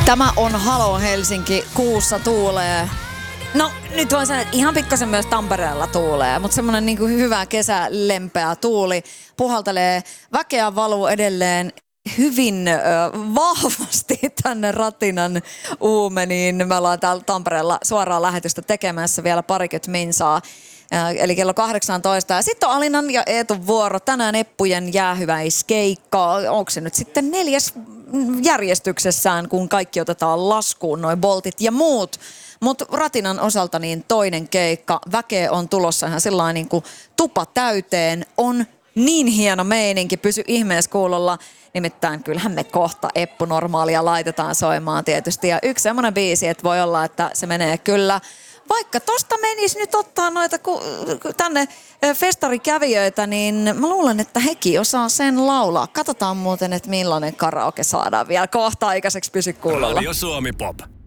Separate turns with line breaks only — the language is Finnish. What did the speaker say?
Tämä on Halo Helsinki, kuussa tuulee. No nyt voin sanoa, että ihan pikkasen myös Tampereella tuulee, mutta semmoinen niin kuin hyvä kesälempeä tuuli puhaltelee. Väkeä valuu edelleen hyvin vahvasti tänne Ratinan uumeniin. Me ollaan täällä Tampereella suoraan lähetystä tekemässä vielä parikymmentä minsaa. Eli kello 18. Ja sitten on Alinan ja Eetun vuoro. Tänään Eppujen jäähyväiskeikka. Onko se nyt sitten 4. järjestyksessään, kun kaikki otetaan laskuun, noi boltit ja muut. Mutta Ratinan osalta niin toinen keikka. Väkeä on tulossa ihan sellainen niin kuin tupa täyteen. On niin hieno meininki. Pysy ihmeessä kuulolla. Nimittäin kyllähän me kohta Eppu Normaalia laitetaan soimaan tietysti. Ja yksi semmoinen biisi, että voi olla, että se menee kyllä. Vaikka tosta menisi nyt ottaa noita tänne festarikävijöitä, niin mä luulen, että hekin osaa sen laulaa. Katsotaan muuten, että millainen karaoke saadaan vielä kohta aikaiseksi. Pysy kuulolla.
Radio Suomi Pop.